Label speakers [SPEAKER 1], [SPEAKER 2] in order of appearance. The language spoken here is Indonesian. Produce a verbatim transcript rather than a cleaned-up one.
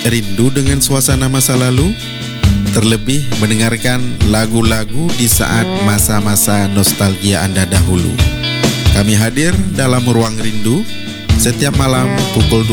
[SPEAKER 1] rindu dengan suasana masa lalu? Terlebih mendengarkan lagu-lagu di saat masa-masa nostalgia Anda dahulu. Kami hadir dalam Ruang Rindu setiap malam pukul